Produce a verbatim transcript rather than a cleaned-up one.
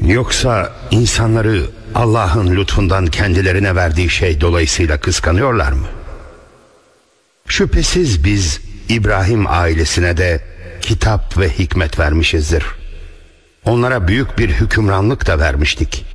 Yoksa insanları Allah'ın lütfundan kendilerine verdiği şey dolayısıyla kıskanıyorlar mı? Şüphesiz biz İbrahim ailesine de kitap ve hikmet vermişizdir. Onlara büyük bir hükümranlık da vermiştik.